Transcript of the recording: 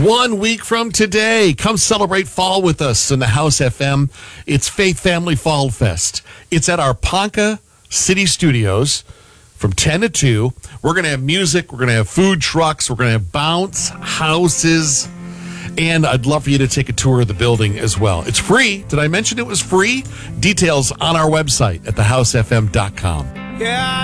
1 week from today, come celebrate fall with us in the House FM. It's Faith Family Fall Fest. It's at our Ponca City Studios from 10 to 2. We're going to have music. We're going to have food trucks. We're going to have bounce houses. And I'd love for you to take a tour of the building as well. It's free. Did I mention it was free? Details on our website at thehousefm.com. Yeah.